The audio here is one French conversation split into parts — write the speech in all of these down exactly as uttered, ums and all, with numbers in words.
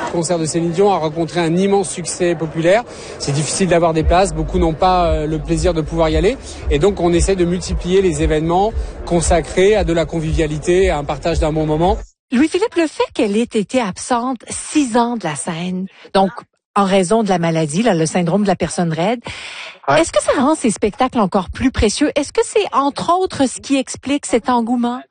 concert de Céline Dion a rencontré un immense succès populaire. C'est difficile d'avoir des places, beaucoup n'ont pas le plaisir de pouvoir y aller. Et donc on essaie de multiplier les événements consacrés à de la convivialité, à un partage d'un bon moment. Louis-Philippe, le fait qu'elle ait été absente six ans de la scène, donc en raison de la maladie, là, le syndrome de la personne raide, ouais. Est-ce que ça rend ces spectacles encore plus précieux? Est-ce que c'est entre autres ce qui explique cet engouement?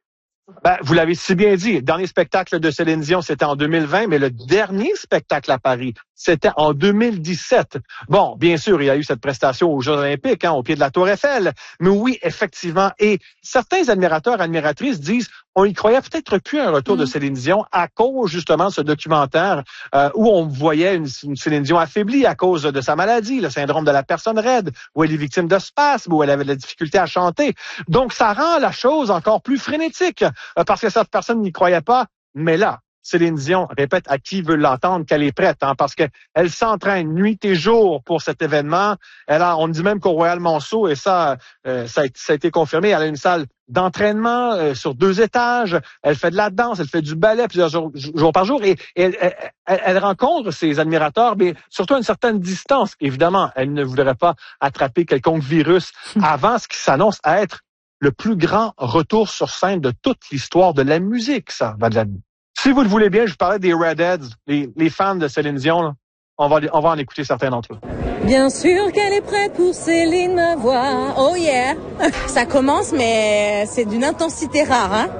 Ben, vous l'avez si bien dit. Le dernier spectacle de Céline Dion, c'était en deux mille vingt, mais le dernier spectacle à Paris, c'était en deux mille dix-sept. Bon, bien sûr, il y a eu cette prestation aux Jeux Olympiques, hein, au pied de la Tour Eiffel. Mais oui, effectivement. Et certains admirateurs, admiratrices disent, on y croyait peut-être plus un retour mmh. de Céline Dion à cause, justement, de ce documentaire euh, où on voyait une, une Céline Dion affaiblie à cause de sa maladie, le syndrome de la personne raide, où elle est victime de spasmes, où elle avait de la difficulté à chanter. Donc, ça rend la chose encore plus frénétique euh, parce que cette personne n'y croyait pas. Mais là, Céline Dion répète à qui veut l'entendre qu'elle est prête, hein, parce que elle s'entraîne nuit et jour pour cet événement. Elle a, on dit même qu'au Royal Monceau, et ça, euh, ça, a, ça a été confirmé, elle a une salle d'entraînement euh, sur deux étages. Elle fait de la danse, elle fait du ballet plusieurs jours, jours par jour, et, et elle, elle, elle rencontre ses admirateurs, mais surtout à une certaine distance. Évidemment, elle ne voudrait pas attraper quelconque virus avant ce qui s'annonce à être le plus grand retour sur scène de toute l'histoire de la musique, ça, Madeleine. Si vous le voulez bien, je vous parlais des Redheads, les, les fans de Céline Dion. Là. On va, on va en écouter certains d'entre eux. Bien sûr qu'elle est prête pour Céline à voir. Oh yeah! Ça commence, mais c'est d'une intensité rare. Hein?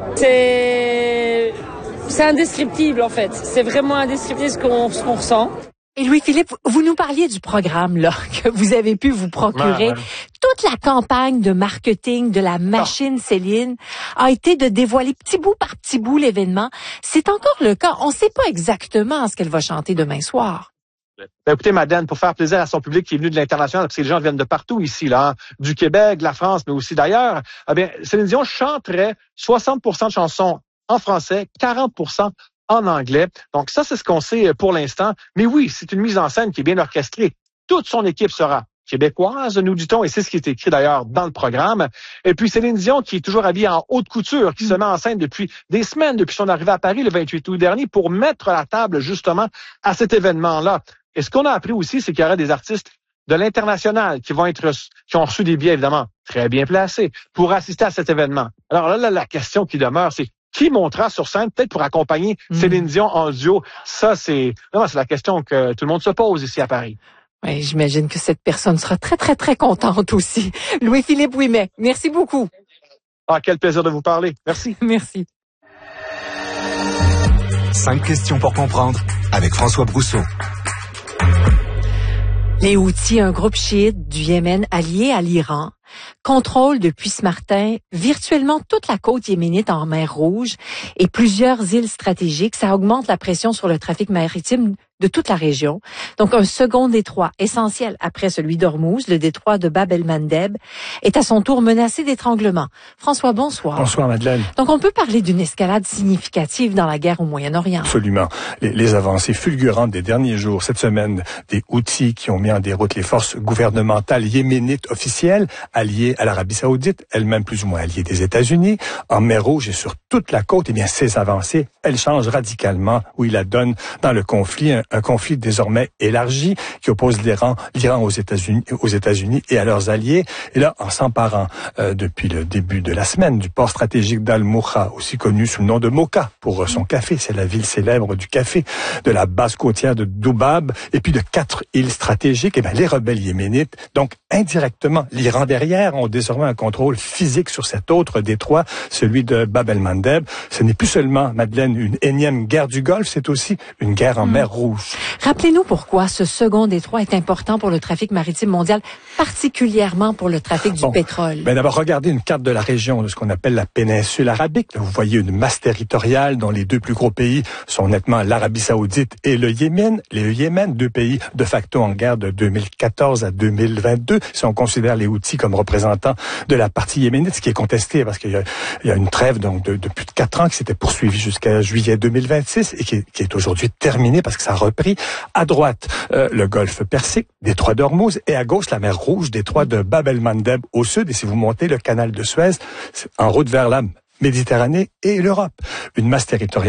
C'est... c'est indescriptible, en fait. C'est vraiment indescriptible ce qu'on, ce qu'on ressent. Et Louis-Philippe, vous nous parliez du programme là que vous avez pu vous procurer. Ouais, ouais. Toute la campagne de marketing de la machine oh. Céline a été de dévoiler petit bout par petit bout l'événement. C'est encore le cas. On ne sait pas exactement ce qu'elle va chanter demain soir. Ben écoutez, Madeleine, pour faire plaisir à son public qui est venu de l'international, parce que les gens viennent de partout ici, là, hein, du Québec, de la France, mais aussi d'ailleurs, eh bien, Céline Dion chanterait soixante pour cent de chansons en français, quarante pour cent en anglais. Donc ça, c'est ce qu'on sait pour l'instant. Mais oui, c'est une mise en scène qui est bien orchestrée. Toute son équipe sera québécoise, nous dit-on, et c'est ce qui est écrit d'ailleurs dans le programme. Et puis Céline Dion, qui est toujours habillée en haute couture, qui mmh. se met en scène depuis des semaines, depuis son arrivée à Paris le vingt-huit août dernier, pour mettre la table justement à cet événement-là. Et ce qu'on a appris aussi, c'est qu'il y aura des artistes de l'international qui vont être, qui ont reçu des billets évidemment très bien placés pour assister à cet événement. Alors là, là la question qui demeure, c'est qui montera sur scène, peut-être pour accompagner mmh. Céline Dion en duo? Ça, c'est, non, c'est la question que tout le monde se pose ici à Paris. Oui, j'imagine que cette personne sera très, très, très contente aussi. Louis-Philippe Ouimet, merci beaucoup. Ah, quel plaisir de vous parler. Merci. Merci. Cinq questions pour comprendre avec François Brousseau. Les Houthis, un groupe chiite du Yémen allié à l'Iran, contrôlent depuis ce matin virtuellement toute la côte yéménite en mer Rouge et plusieurs îles stratégiques. Ça augmente la pression sur le trafic maritime de toute la région. Donc, un second détroit essentiel après celui d'Ormuz, le détroit de Bab el-Mandeb, est à son tour menacé d'étranglement. François, bonsoir. Bonsoir, Madeleine. Donc, on peut parler d'une escalade significative dans la guerre au Moyen-Orient. Absolument. Les, les avancées fulgurantes des derniers jours, cette semaine, des Houthis qui ont mis en déroute les forces gouvernementales yéménites officielles, alliées à l'Arabie Saoudite, elles-mêmes plus ou moins alliées des États-Unis, en mer Rouge et sur toute la côte, eh bien, ces avancées, elles changent radicalement, oui, la donne dans le conflit, un, un conflit désormais élargi qui oppose l'Iran, l'Iran aux États-Unis, aux États-Unis et à leurs alliés. Et là, en s'emparant euh, depuis le début de la semaine du port stratégique d'Al-Moukha, aussi connu sous le nom de Mocha pour son café, c'est la ville célèbre du café, de la base côtière de Doubab, et puis de quatre îles stratégiques, et bien les rebelles yéménites, donc indirectement, l'Iran derrière, ont désormais un contrôle physique sur cet autre détroit, celui de Bab el-Mandeb. Ce n'est plus seulement, Madeleine, une énième guerre du Golfe, c'est aussi une guerre en mmh. mer Rouge. Rappelez-nous pourquoi ce second détroit est important pour le trafic maritime mondial, particulièrement pour le trafic du bon, pétrole. Ben d'abord, regardez une carte de la région, de ce qu'on appelle la péninsule arabique. Là, vous voyez une masse territoriale dont les deux plus gros pays sont nettement l'Arabie Saoudite et le Yémen. Les Yémen, deux pays de facto en guerre de deux mille quatorze à deux mille vingt-deux. Si on considère les Houthis comme représentants de la partie yéménite, ce qui est contesté parce qu'il y a, il y a une trêve donc de, de plus de quatre ans qui s'était poursuivie jusqu'à juillet deux mille vingt-six et qui est, qui est aujourd'hui terminée parce que ça a repris. À droite, euh, le golfe Persique, détroit d'Ormuz, et à gauche, la mer Rouge, détroit de Bab el-Mandeb au sud. Et si vous montez le canal de Suez, c'est en route vers la Méditerranée et l'Europe. Une masse territoriale